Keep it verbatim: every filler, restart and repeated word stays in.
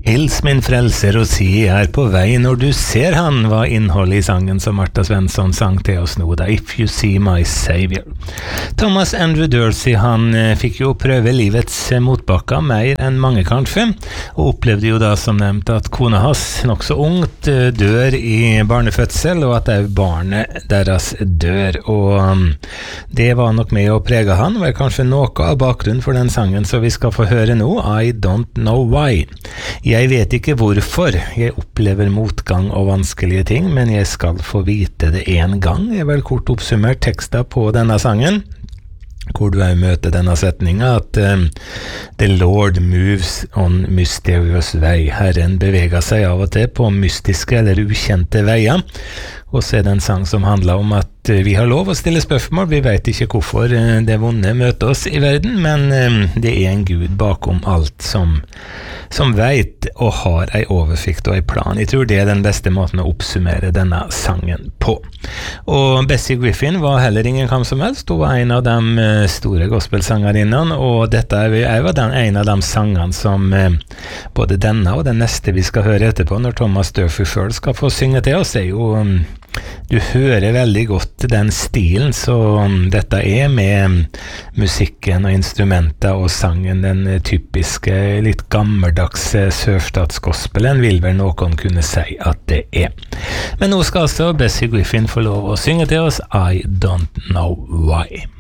Hils min frelser og si jeg er på vei når du ser han, var innholdet i sangen som Martha Svensson sang til oss nå da, If You See My Savior. Thomas Andrew Dorsey, han eh, fikk jo prøve livets motbakker mer enn mange kanskje, og opplevde jo da som nevnt at kona hans nok så ungt eh, dør i barnefødsel, og at også barnet deres dør, og um, det var nok med å prege han, og er kanskje noe av bakgrunnen for den sangen, så vi skal få høre nå, I Don't Know Why. Jeg vet ikke hvorfor jeg opplever motgang og vanskelige ting, men jeg skal få vite det en gang. Jeg vil kort oppsummert teksten på denne sangen, hvor du også møter denne setningen, at um, The Lord moves on mysterious way. Herren beveger seg av og til på mystiske eller ukjente veier. Og så er det en sang som handler om at vi har lov å stille spørsmål. Vi vet ikke hvorfor det vonde møter oss i verden, men det er en Gud bakom alt som, som vet og har en oversikt og en plan. Jeg tror det er den beste måten å oppsummere denne sangen på. Og Bessie Griffin var heller ingen kam som helst. Hun var en av de store gospelsangerinnene, og dette er jo den en av de sangene som både denne og den neste vi skal høre etterpå, når Thomas Durfee selv skal få synge til oss, er jo du hører veldig godt den stilen, så dette er med musikken og instrumenter og sangen, den typiske, litt gammeldags sørstatsgospelen, vil vel noen kunne si at det er. Men nå skal altså Bessie Griffin få lov å synge til oss I Don't Know Why.